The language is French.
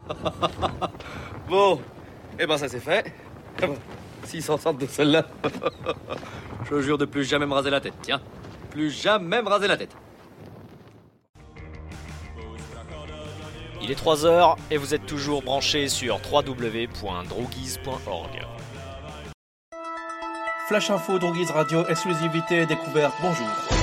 Bon, eh ben ça c'est fait. Eh ben, s'ils s'en sortent de celle-là, je jure de plus jamais me raser la tête, tiens. Plus jamais me raser la tête. Il est 3h et vous êtes toujours branchés sur www.droguise.org. Flash Info, Droguise Radio, exclusivité, découverte, bonjour.